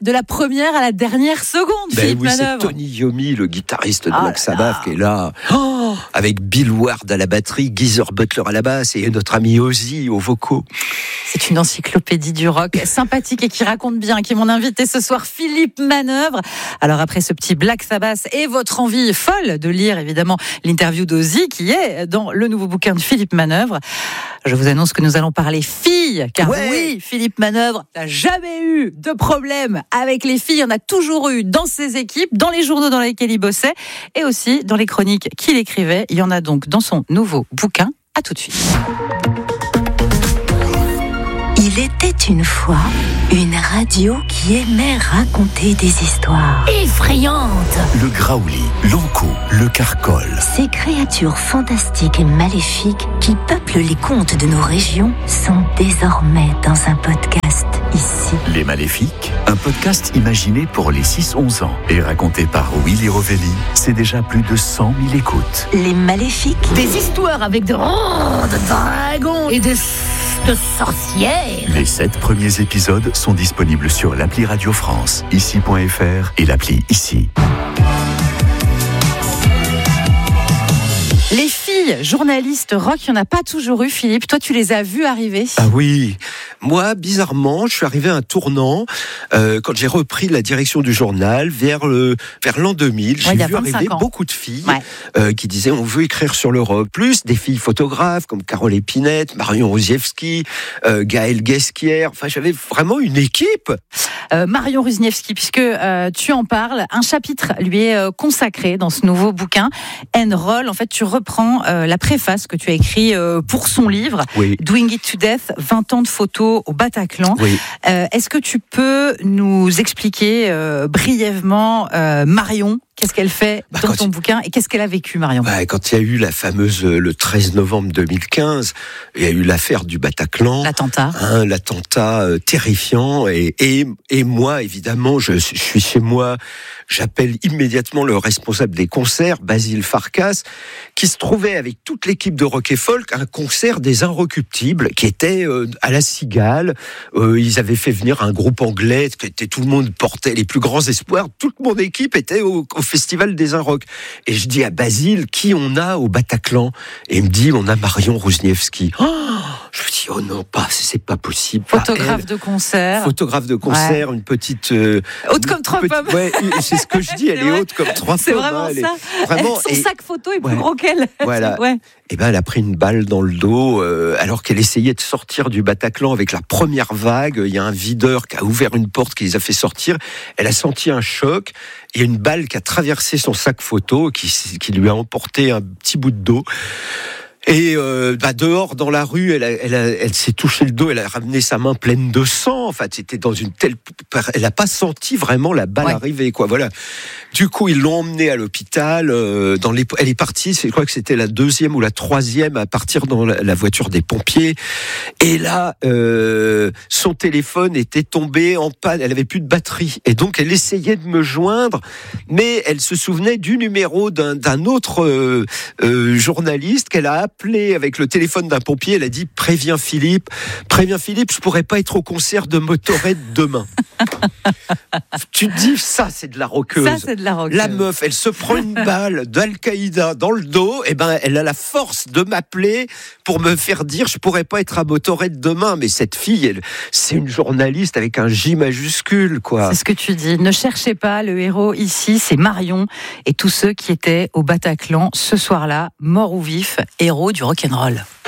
de la première à la dernière seconde, Philippe Manœuvre. C'est Tony Iommi, le guitariste de Black Sabbath, qui est là, avec Bill Ward à la batterie, Geezer Butler à la basse et notre ami Ozzy aux vocaux. C'est une encyclopédie du rock sympathique et qui raconte bien, qui est mon invité ce soir, Philippe Manœuvre. Alors après ce petit Black Sabbath et votre envie folle de lire évidemment l'interview d'Ozzy qui est dans le nouveau bouquin de Philippe Manœuvre, je vous annonce que nous allons parler filles, car oui, Philippe Manœuvre n'a jamais eu de problème avec les filles, il y en a toujours eu dans ses équipes, dans les journaux dans lesquels il bossait et aussi dans les chroniques qu'il écrivait. Il y en a donc dans son nouveau bouquin. À tout de suite. Il était une fois une radio qui aimait raconter des histoires effrayantes. Le graouli, l'ankou, le carcol. Ces créatures fantastiques et maléfiques qui peuplent les contes de nos régions sont désormais dans un podcast ici. Les Maléfiques, un podcast imaginé pour les 6-11 ans et raconté par Willy Rovelli. C'est déjà plus de 100 000 écoutes. Les Maléfiques. Des histoires avec de dragons et de sorcières. Les 7 premiers épisodes sont disponibles sur l'appli Radio France, ici.fr et l'appli Ici. Les filles journalistes rock, il n'y en a pas toujours eu, Philippe. Toi, tu les as vues arriver. Ah oui. Moi, bizarrement, je suis arrivé à un tournant quand j'ai repris la direction du journal vers l'an 2000. J'ai vu arriver beaucoup de filles qui disaient on veut écrire sur le rock. Plus des filles photographes comme Carole Épinette, Marion Rosiewski, Gaëlle Guesquière. Enfin, j'avais vraiment une équipe. Marion Rosiewski, puisque tu en parles, un chapitre lui est consacré dans ce nouveau bouquin. N-Roll, en fait, tu reprends la préface que tu as écrite pour son livre, Doing It to Death, 20 ans de photos au Bataclan. Est-ce que tu peux nous expliquer brièvement Marion, qu'est-ce qu'elle fait dans ton bouquin et qu'est-ce qu'elle a vécu, Marion ? Quand il y a eu la fameuse, le 13 novembre 2015, il y a eu l'affaire du Bataclan. L'attentat terrifiant. Et moi, évidemment, je suis chez moi, j'appelle immédiatement le responsable des concerts, Basile Farkas, qui se trouvait avec toute l'équipe de Rock et Folk, un concert des Inrecuptibles, qui était à la Cigale. Ils avaient fait venir un groupe anglais, tout le monde portait les plus grands espoirs. Toute mon équipe était au Festival des Inrock. Et je dis à Basile, qui on a au Bataclan ? Et il me dit, on a Marion Rosiewski. Je me dis, oh non, c'est pas possible. Photographe de concert. Une petite... haute comme 3 pommes. C'est ce que je dis, elle est haute comme 3 pommes. C'est vraiment ça. Son sac photo est plus gros qu'elle. Voilà. Et elle a pris une balle dans le dos alors qu'elle essayait de sortir du Bataclan avec la première vague. Il y a un videur qui a ouvert une porte qui les a fait sortir. Elle a senti un choc. Il y a une balle qui a traversé son sac photo qui lui a emporté un petit bout de dos. Et dehors dans la rue, elle s'est touché le dos, elle a ramené sa main pleine de sang. Enfin, c'était dans une telle, elle a pas senti vraiment la balle arriver, quoi. Voilà. Du coup, ils l'ont emmenée à l'hôpital. Elle est partie. Je crois que c'était la 2e ou la 3e à partir dans la voiture des pompiers. Et là, son téléphone était tombé en panne. Elle avait plus de batterie. Et donc, elle essayait de me joindre, mais elle se souvenait du numéro d'un autre journaliste qu'elle a appelé avec le téléphone d'un pompier. Elle a dit préviens Philippe, je pourrais pas être au concert de Motorhead demain. Tu te dis ça, c'est de la rockeuse. La meuf, elle se prend une balle d'Al-Qaïda dans le dos. Et elle a la force de m'appeler pour me faire dire je pourrais pas être à Motorhead demain. Mais cette fille, c'est une journaliste avec un J majuscule, quoi. C'est ce que tu dis. Ne cherchez pas le héros ici, c'est Marion et tous ceux qui étaient au Bataclan ce soir-là, morts ou vifs, héros du rock'n'roll.